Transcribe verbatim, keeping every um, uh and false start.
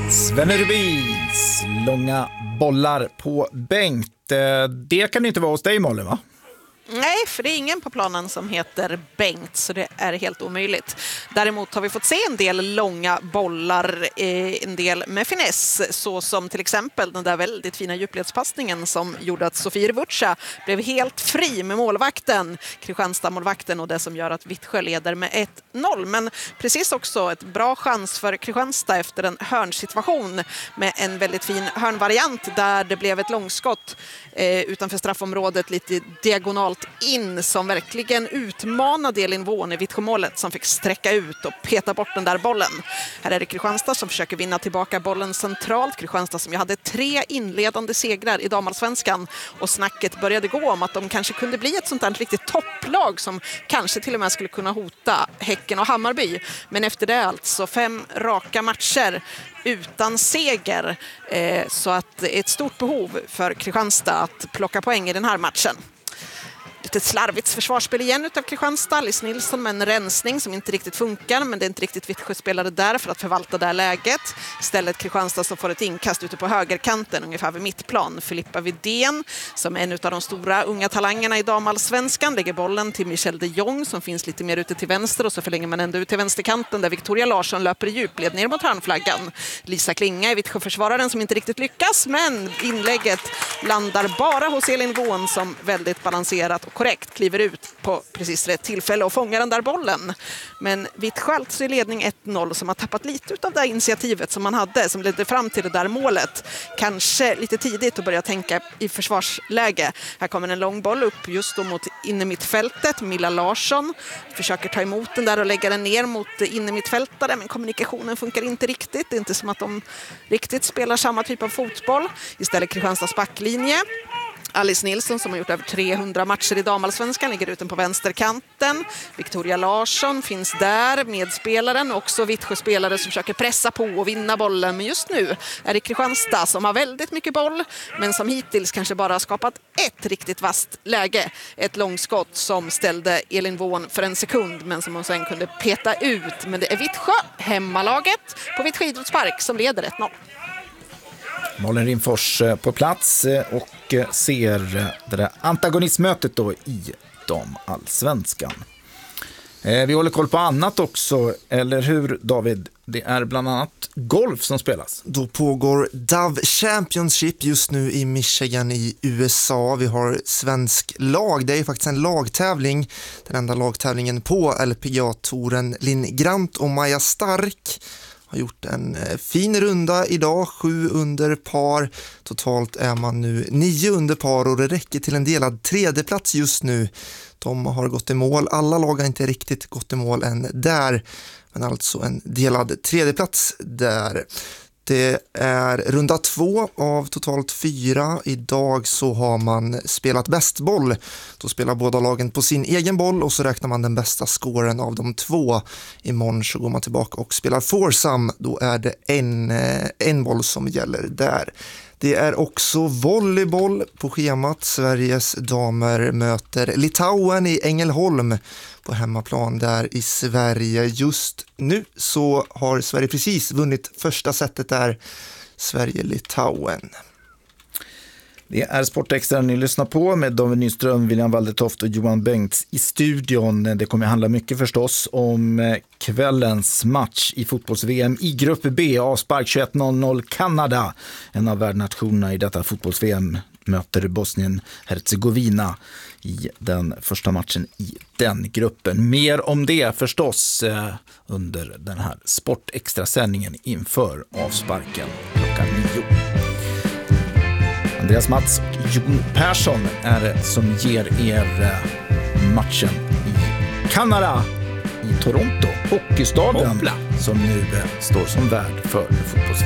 Svenne Rubins långa bollar på Bengt. Det kan inte vara hos dig, Malin, va? Nej, för det är ingen på planen som heter Bengt, så det är helt omöjligt. Däremot har vi fått se en del långa bollar, eh, en del med finess, så som till exempel den där väldigt fina djupledspassningen som gjorde att Sofie Revutsa blev helt fri med målvakten, Kristianstad-målvakten, och det som gör att Vittsjö leder med ett noll. Men precis också ett bra chans för Kristianstad efter en hörnsituation med en väldigt fin hörnvariant där det blev ett långskott eh, utanför straffområdet, lite diagonalt in, som verkligen utmanade Elin Vån i Vittsjömålet, som fick sträcka ut och peta bort den där bollen. Här är det Kristianstad som försöker vinna tillbaka bollen centralt. Kristianstad som ju hade tre inledande segrar i damallsvenskan, och snacket började gå om att de kanske kunde bli ett sånt där riktigt topplag som kanske till och med skulle kunna hota Häcken och Hammarby. Men efter det alltså fem raka matcher utan seger, eh, så att ett stort behov för Kristianstad att plocka poäng i den här matchen. Lite slarvigt försvarsspel igen utav Kristianstad. Alice Nilsson med en rensning som inte riktigt funkar, men det är inte riktigt Vittsjö-spelare där för att förvalta det här läget. Istället Kristianstad som får ett inkast ute på högerkanten, ungefär vid mittplan. Filippa Widén, som är en av de stora unga talangerna i damallsvenskan, lägger bollen till Michelle de Jong som finns lite mer ute till vänster, och så förlänger man ändå ut till vänsterkanten där Victoria Larsson löper i djupled ner mot hörnflaggan. Lisa Klinga är Vittsjö-försvararen som inte riktigt lyckas, men inlägget landar bara hos Elin Vån som väldigt balanserat och korrekt kliver ut på precis rätt tillfälle och fångar den där bollen. Men Vittsjö alltså i ledning ett noll, som har tappat lite av det initiativet som man hade, som ledde fram till det där målet. Kanske lite tidigt att börja tänka i försvarsläge. Här kommer en lång boll upp just då mot innermittfältet. Milla Larsson försöker ta emot den där och lägga den ner mot innermittfältare, men kommunikationen funkar inte riktigt. Det är inte som att de riktigt spelar samma typ av fotboll. Istället Kristianstads backlinje. Alice Nilsson som har gjort över trehundra matcher i damallsvenskan ligger ute på vänsterkanten. Victoria Larsson finns där, medspelaren, också Vittsjö-spelare som försöker pressa på och vinna bollen. Men just nu är det Kristianstad som har väldigt mycket boll, men som hittills kanske bara har skapat ett riktigt vasst läge. Ett långskott som ställde Elin Vån för en sekund, men som hon sen kunde peta ut. Men det är Vittsjö, hemmalaget på Vittsjö idrottspark, som leder ett noll. Malin Rimfors på plats och ser det där antagonistmötet då i damallsvenskan. Vi håller koll på annat också, eller hur, David? Det är bland annat golf som spelas. Då pågår Dove Championship just nu i Michigan i U S A. Vi har svensk lag. Det är faktiskt en lagtävling. Den enda lagtävlingen på L P G A-touren. Linn Grant och Maja Stark har gjort en fin runda idag, sju under par. Totalt är man nu nio under par, och det räcker till en delad tredjeplats just nu. De har gått i mål, alla lag har inte riktigt gått i mål än där, men alltså en delad tredjeplats där. Det är runda två av totalt fyra. Idag så har man spelat bästboll. Då spelar båda lagen på sin egen boll, och så räknar man den bästa scoren av de två. Imorgon så går man tillbaka och spelar foursome. Då är det en, en boll som gäller där. Det är också volleyboll på schemat. Sveriges damer möter Litauen i Ängelholm på hemmaplan där i Sverige. Just nu så har Sverige precis vunnit första setet där, Sverige-Litauen. Det är Sportextra ni lyssnar på med David Nyström, William Waldertoft och Johan Bengts i studion. Det kommer att handla mycket förstås om kvällens match i fotbolls-V M i grupp B, avspark tjugoett noll noll. Kanada, en av värdnationerna i detta fotbolls-V M, möter Bosnien-Herzegovina i den första matchen i den gruppen. Mer om det förstås under den här Sportextra-sändningen inför avsparken klockan nio. Andreas Mats och Jon Persson är det som ger er matchen i Kanada, i Toronto, hockeystaden, som nu står som värd för fotbolls